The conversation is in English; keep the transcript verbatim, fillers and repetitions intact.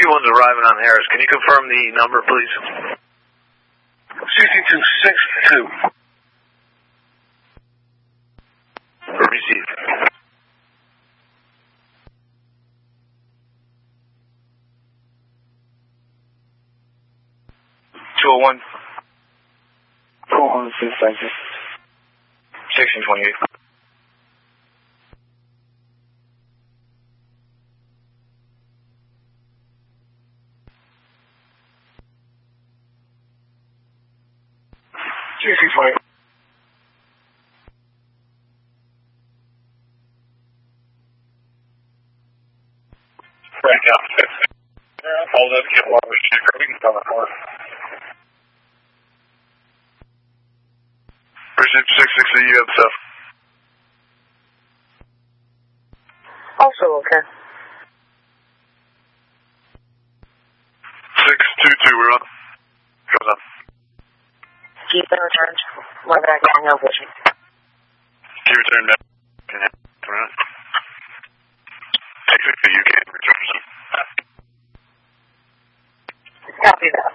sixty-two one's arriving on Harris. Can you confirm the number, please? sixty-two sixty-two. Receive. two oh one. four hundred six, thank you. sixteen twenty-eight. sixteen twenty-eight. Right now. All those get water sugar. We can tell the floor. Precinct six sixty, you have stuff. Also okay. six two two, we're on. Goes on. Keep in returned. One back down, no pushing. Can you return back? Can you turn around? Take sixty, you can return some. Copy that.